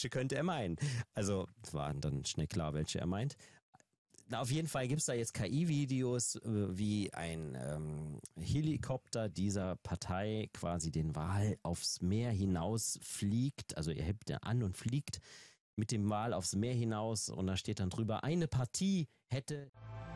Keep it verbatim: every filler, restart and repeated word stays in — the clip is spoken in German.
welche könnte er meinen? Also es war dann schnell klar, welche er meint. Na, auf jeden Fall gibt's da jetzt K I-Videos, äh, wie ein ähm, Helikopter dieser Partei quasi den Wal aufs Meer hinaus fliegt. Also er hebt er an und fliegt mit dem Wal aufs Meer hinaus und da steht dann drüber, eine Partie hätte...